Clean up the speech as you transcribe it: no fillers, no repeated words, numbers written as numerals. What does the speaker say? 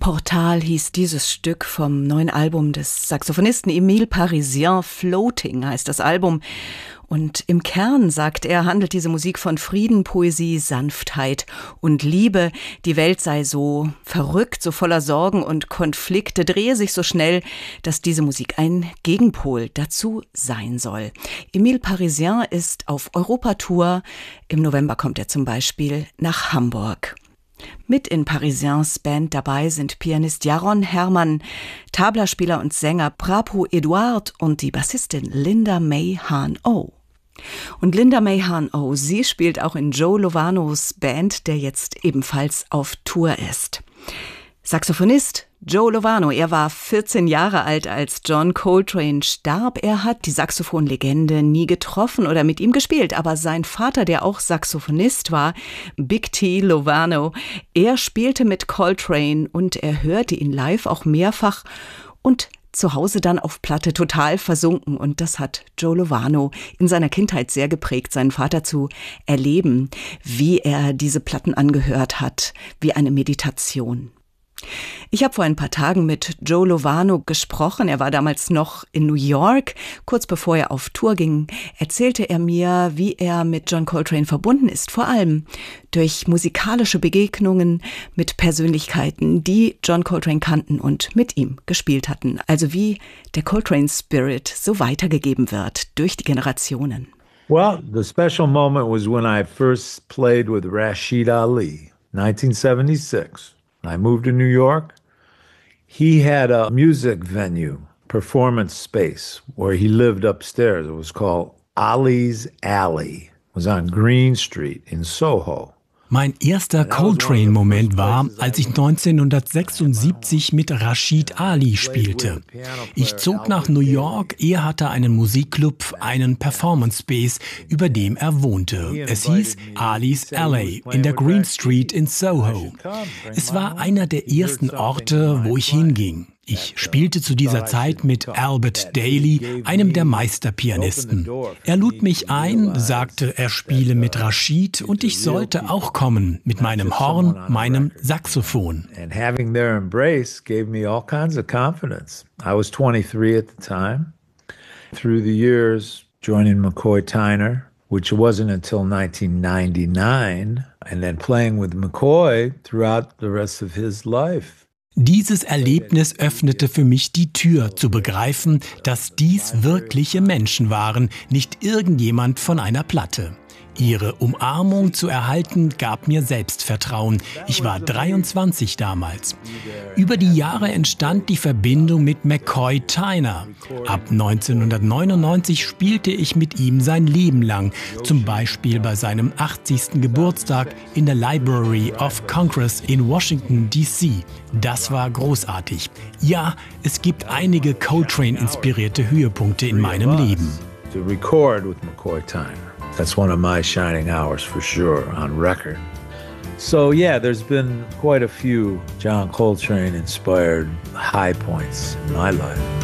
Portal hieß dieses Stück vom neuen Album des Saxophonisten Émile Parisien. Floating heißt das Album. Und im Kern, sagt er, handelt diese Musik von Frieden, Poesie, Sanftheit und Liebe. Die Welt sei so verrückt, so voller Sorgen und Konflikte, drehe sich so schnell, dass diese Musik ein Gegenpol dazu sein soll. Émile Parisien ist auf Europatour. Im November kommt er zum Beispiel nach Hamburg. Mit in Parisiens Band dabei sind Pianist Jaron Hermann, Tablaspieler und Sänger Prapo Eduard und die Bassistin Linda May Han-Oh. Und Linda May Han-Oh, sie spielt auch in Joe Lovanos Band, der jetzt ebenfalls auf Tour ist. Saxophonist Joe Lovano, er war 14 Jahre alt, als John Coltrane starb. Er hat die Saxophonlegende nie getroffen oder mit ihm gespielt, aber sein Vater, der auch Saxophonist war, Big T Lovano, er spielte mit Coltrane und er hörte ihn live auch mehrfach und zu Hause dann auf Platte total versunken. Und das hat Joe Lovano in seiner Kindheit sehr geprägt, seinen Vater zu erleben, wie er diese Platten angehört hat, wie eine Meditation. Ich habe vor ein paar Tagen mit Joe Lovano gesprochen. Er war damals noch in New York. Kurz bevor er auf Tour ging, erzählte er mir, wie er mit John Coltrane verbunden ist. Vor allem durch musikalische Begegnungen mit Persönlichkeiten, die John Coltrane kannten und mit ihm gespielt hatten. Also wie der Coltrane Spirit so weitergegeben wird durch die Generationen. Well, the special moment was when I first played with Rashid Ali, 1976. I moved to New York. He had a music venue, performance space, where he lived upstairs. It was called Ali's Alley. It was on Green Street in Soho. Mein erster Coltrane-Moment war, als ich 1976 mit Rashid Ali spielte. Ich zog nach New York, er hatte einen Musikclub, einen Performance Space, über dem er wohnte. Es hieß Ali's Alley in der Green Street in Soho. Es war einer der ersten Orte, wo ich hinging. Ich spielte zu dieser Zeit mit Albert Daly, einem der Meisterpianisten. Er lud mich ein, sagte, er spiele mit Rashid und ich sollte auch kommen mit meinem Horn, meinem Saxophon. And having their embrace gave me all kinds of confidence. I was 23 at the time. Through the years, joining McCoy Tyner, which wasn't until 1999, and then playing with McCoy throughout the rest of his life. Dieses Erlebnis öffnete für mich die Tür, zu begreifen, dass dies wirkliche Menschen waren, nicht irgendjemand von einer Platte. Ihre Umarmung zu erhalten, gab mir Selbstvertrauen. Ich war 23 damals. Über die Jahre entstand die Verbindung mit McCoy Tyner. Ab 1999 spielte ich mit ihm sein Leben lang, zum Beispiel bei seinem 80. Geburtstag in der Library of Congress in Washington, D.C. Das war großartig. Ja, es gibt einige Coltrane-inspirierte Höhepunkte in meinem Leben. To record with McCoy Tyner. That's one of my shining hours for sure on record. So yeah, there's been quite a few John Coltrane inspired high points in my life.